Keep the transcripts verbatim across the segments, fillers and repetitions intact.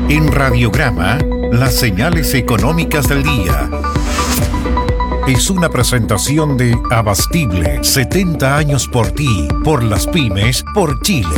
En Radiograma, las señales económicas del día. Es una presentación de Abastible, setenta años por ti, por las pymes, por Chile.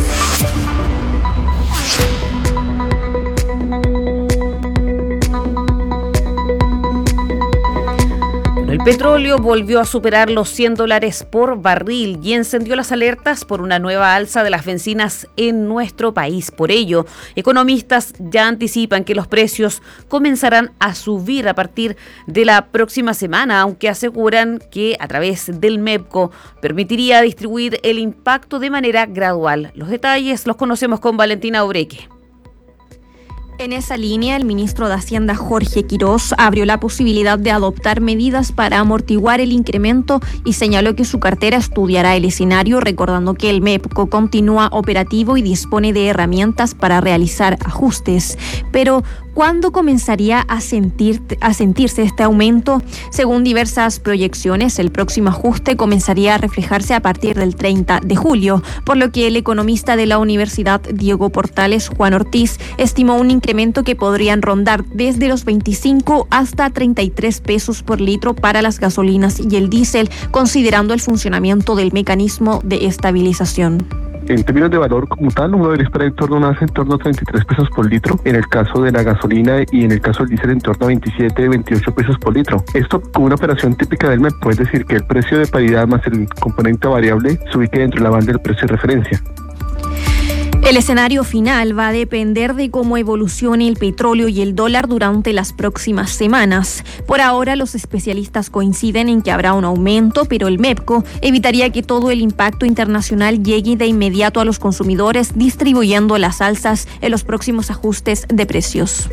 El petróleo volvió a superar los cien dólares por barril y encendió las alertas por una nueva alza de las bencinas en nuestro país. Por ello, economistas ya anticipan que los precios comenzarán a subir a partir de la próxima semana, aunque aseguran que a través del MEPCO permitiría distribuir el impacto de manera gradual. Los detalles los conocemos con Valentina Obreque. En esa línea, el ministro de Hacienda, Jorge Quirós, abrió la posibilidad de adoptar medidas para amortiguar el incremento y señaló que su cartera estudiará el escenario, recordando que el MEPCO continúa operativo y dispone de herramientas para realizar ajustes. Pero, ¿cuándo comenzaría a, sentir, a sentirse este aumento? Según diversas proyecciones, el próximo ajuste comenzaría a reflejarse a partir del treinta de julio, por lo que el economista de la Universidad Diego Portales, Juan Ortiz, estimó un incremento que podrían rondar desde los veinticinco hasta treinta y tres pesos por litro para las gasolinas y el diésel, considerando el funcionamiento del mecanismo de estabilización. En términos de valor como tal, uno debería esperar en torno a unas en torno a treinta y tres pesos por litro, en el caso de la gasolina y en el caso del diésel en torno a veintisiete, veintiocho pesos por litro. Esto como una operación típica del MEPCO, es decir, que el precio de paridad más el componente variable se ubique dentro de la banda del precio de referencia. El escenario final va a depender de cómo evolucione el petróleo y el dólar durante las próximas semanas. Por ahora, los especialistas coinciden en que habrá un aumento, pero el MEPCO evitaría que todo el impacto internacional llegue de inmediato a los consumidores, distribuyendo las alzas en los próximos ajustes de precios.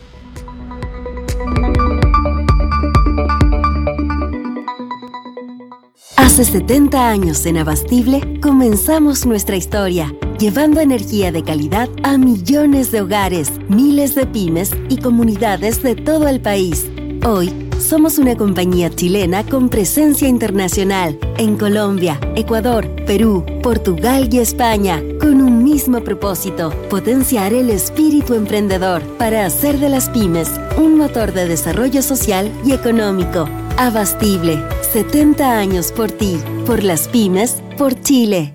Hace setenta años en Abastible comenzamos nuestra historia, llevando energía de calidad a millones de hogares, miles de pymes y comunidades de todo el país. Hoy somos una compañía chilena con presencia internacional en Colombia, Ecuador, Perú, Portugal y España, con un mismo propósito: potenciar el espíritu emprendedor para hacer de las pymes un motor de desarrollo social y económico. Abastible, setenta años por ti, por las pymes, por Chile.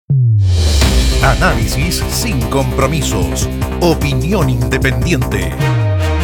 Análisis sin compromisos. Opinión independiente.